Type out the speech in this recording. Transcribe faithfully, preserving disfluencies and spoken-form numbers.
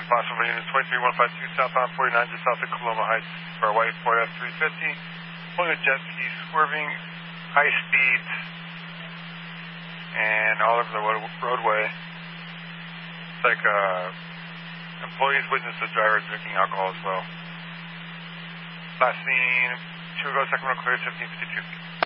responsible for units twenty-three one five two southbound forty-nine just south of Coloma Heights for a white Ford F three fifty. Pulling a jet ski, swerving, high speeds, and all over the roadway. It's like uh, employees witnessed the driver drinking alcohol as well. Last scene, two ago, second row clear, seventeen fifty-two.